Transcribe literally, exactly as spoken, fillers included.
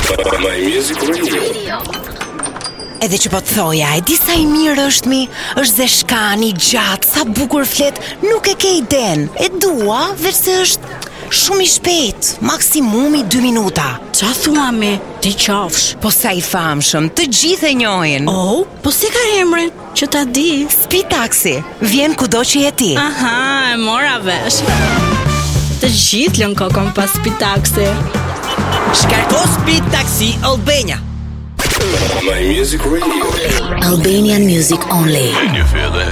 My Music Radio. Edhe që po të thoja, e di sa i mirë është mi, është zeshkani, gjatë, sa bukur flet, nuk e ke iden. E dua, veç se është shumë i shpejt, maksimumi dy minuta. Qa thua mi, ti qafsh? Po sa i famshëm, të gjithë e njohin. Oh, po si ka emrin, që ta di? Speed Taxi, vjen kudo që je ti. Aha, e mora vesh. Të gjithë lën kokon pas Speed Taxi. Shkarko Speed Taxi Albania. My Music Radio. Albanian music only. Can you feel that?